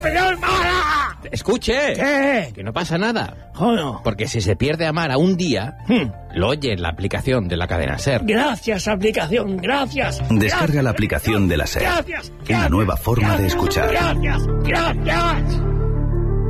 ¡Pero es mala! Escuche. ¿Qué? Que no pasa nada. Joder. Porque si se pierde a Mara un día, lo oye en la aplicación de la cadena SER. Gracias, aplicación, gracias. Descarga la aplicación de la SER. Gracias. Una nueva forma de escuchar. Gracias.